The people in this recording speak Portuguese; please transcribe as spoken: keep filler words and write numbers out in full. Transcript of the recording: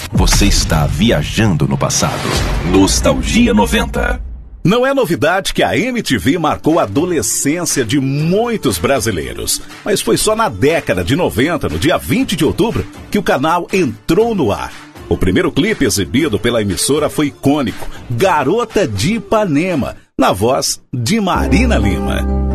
Você está viajando no passado. Nostalgia noventa. Não é novidade que a M T V marcou a adolescência de muitos brasileiros. Mas foi só na década de noventa, no dia vinte de outubro, que o canal entrou no ar. O primeiro clipe exibido pela emissora foi icônico, Garota de Ipanema, na voz de Marina Lima.